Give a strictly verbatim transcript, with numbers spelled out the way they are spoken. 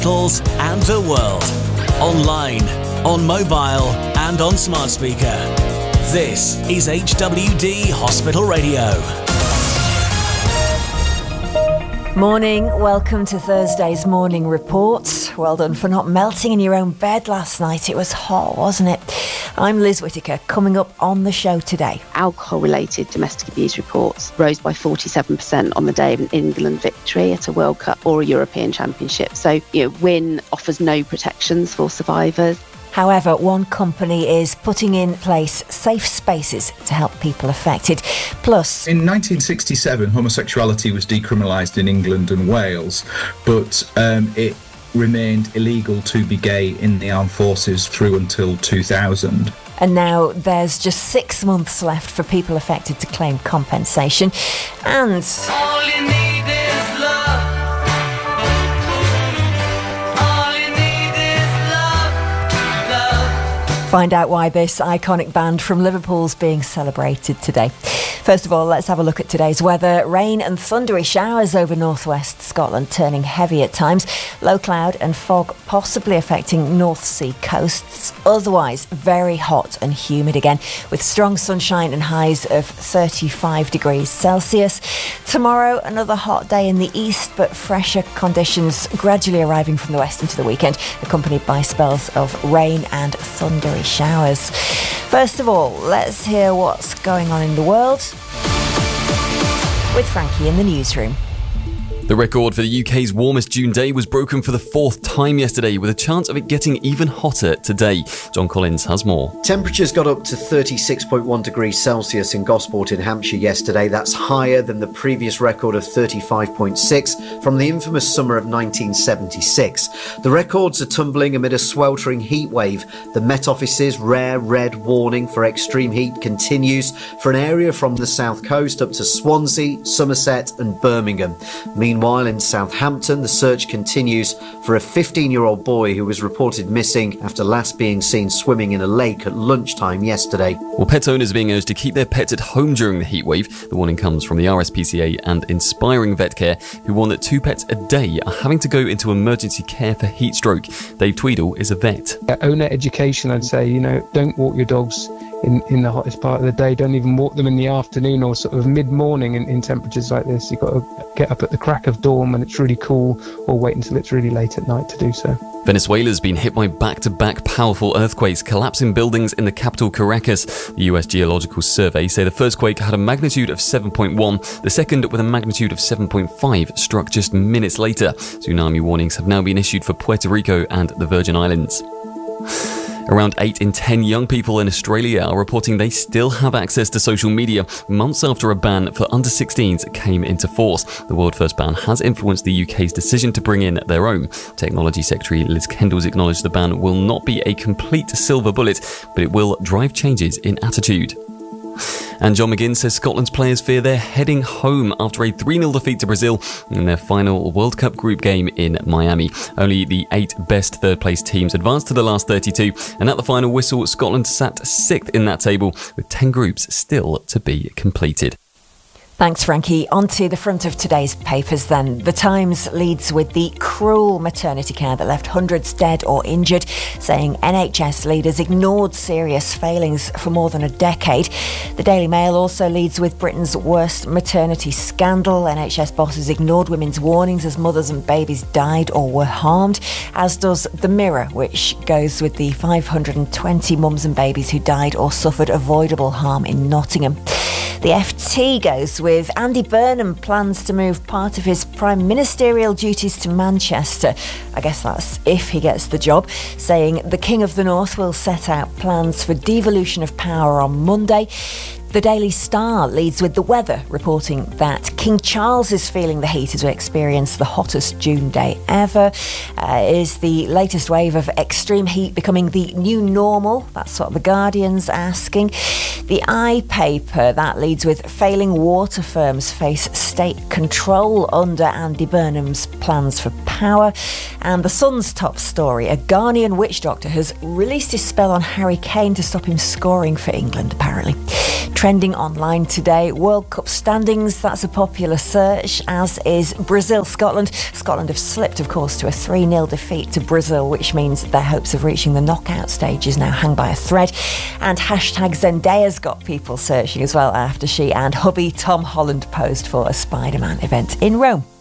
and the world. Online, on mobile and on smart speaker. This is H W D Hospital Radio. Morning, welcome to Thursday's morning report. Well done for not melting in your own bed last night. It was hot, wasn't it? I'm Liz Whittaker. Coming up on the show today. Alcohol-related domestic abuse reports rose by forty-seven percent on the day of an England victory at a World Cup or a European Championship. So, you know, WIN offers no protections for survivors. However, one company is putting in place safe spaces to help people affected. Plus, in nineteen sixty-seven, homosexuality was decriminalised in England and Wales, but um, it remained illegal to be gay in the armed forces through until two thousand. And now there's just six months left for people affected to claim compensation. And all you need is love. Find out why this iconic band from Liverpool's being celebrated today. First of all, let's have a look at today's weather. Rain and thundery showers over northwest Scotland, turning heavy at times. Low cloud and fog possibly affecting North Sea coasts. Otherwise, very hot and humid again, with strong sunshine and highs of thirty-five degrees Celsius. Tomorrow, another hot day in the east, but fresher conditions gradually arriving from the west into the weekend, accompanied by spells of rain and thundery showers. First of all, let's hear what's going on in the world with Frankie in the newsroom. The record for the U K's warmest June day was broken for the fourth time yesterday, with a chance of it getting even hotter today. John Collins has more. Temperatures got up to thirty-six point one degrees Celsius in Gosport in Hampshire yesterday. That's higher than the previous record of thirty-five point six from the infamous summer of nineteen seventy-six. The records are tumbling amid a sweltering heat wave. The Met Office's rare red warning for extreme heat continues for an area from the south coast up to Swansea, Somerset and Birmingham. Meanwhile, in Southampton, the search continues for a fifteen-year-old boy who was reported missing after last being seen swimming in a lake at lunchtime yesterday. Well, pet owners are being urged to keep their pets at home during the heatwave. The warning comes from the R S P C A and Inspiring Vet Care, who warn that two pets a day are having to go into emergency care for heat stroke. Dave Tweedle is a vet. Yeah, owner education, I'd say, you know, don't walk your dogs in, in the hottest part of the day. Don't even walk them in the afternoon or sort of mid-morning in, in temperatures like this. You've got to get up at the crack of dawn when it's really cool, or wait until it's really late at night to do so. Venezuela's been hit by back-to-back powerful earthquakes, collapsing buildings in the capital Caracas. The U S Geological Survey say the first quake had a magnitude of seven point one. The second, with a magnitude of seven point five, struck just minutes later. Tsunami warnings have now been issued for Puerto Rico and the Virgin Islands. Around eight in ten young people in Australia are reporting they still have access to social media months after a ban for under sixteens came into force. The world first ban has influenced the U K's decision to bring in their own. Technology Secretary Liz Kendall's acknowledged the ban will not be a complete silver bullet, but it will drive changes in attitude. And John McGinn says Scotland's players fear they're heading home after a three nil defeat to Brazil in their final World Cup group game in Miami. Only the eight best third-place teams advanced to the last thirty-two, and at the final whistle, Scotland sat sixth in that table, with ten groups still to be completed. Thanks, Frankie. On to the front of today's papers then. The Times leads with the cruel maternity care that left hundreds dead or injured, saying N H S leaders ignored serious failings for more than a decade. The Daily Mail also leads with Britain's worst maternity scandal. N H S bosses ignored women's warnings as mothers and babies died or were harmed, as does The Mirror, which goes with the five hundred twenty mums and babies who died or suffered avoidable harm in Nottingham. The F T goes with Andy Burnham plans to move part of his prime ministerial duties to Manchester. I guess that's if he gets the job, saying the King of the North will set out plans for devolution of power on Monday. The Daily Star leads with the weather, reporting that King Charles is feeling the heat as we experience the hottest June day ever. Uh, is the latest wave of extreme heat becoming the new normal? That's what The Guardian's asking. The I paper, that leads with failing water firms face state control under Andy Burnham's plans for power. power. And the Sun's top story, a Ghanaian witch doctor has released his spell on Harry Kane to stop him scoring for England, apparently. Trending online today, World Cup standings, that's a popular search, as is Brazil-Scotland. Scotland have slipped, of course, to a three nil defeat to Brazil, which means their hopes of reaching the knockout stages now hang by a thread. And hashtag Zendaya's got people searching as well after she and hubby Tom Holland posed for a Spider-Man event in Rome.